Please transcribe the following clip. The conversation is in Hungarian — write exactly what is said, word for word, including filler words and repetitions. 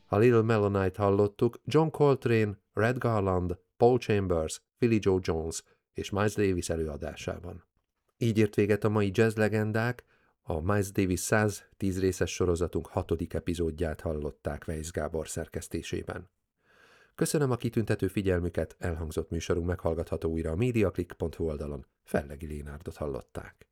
A Little Melonite hallottuk John Coltrane, Red Garland, Paul Chambers, Philly Joe Jones és Miles Davis előadásában. Így ért véget a mai jazz legendák, a Miles Davis száz tíz részes sorozatunk hatodik epizódját hallották Weisz Gábor szerkesztésében. Köszönöm a kitüntető figyelmüket, elhangzott műsorunk meghallgatható újra a mediaclick pont hu oldalon. Fellegi Lénárdot hallották.